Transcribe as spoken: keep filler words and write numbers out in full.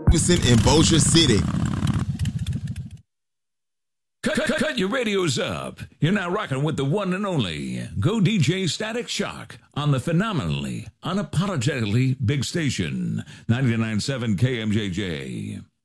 in Bossier City. Cut, cut, cut your radios up. You're now rocking with the one and only Go D J Static Shock on the phenomenally, unapologetically big station, ninety-nine point seven K M J J.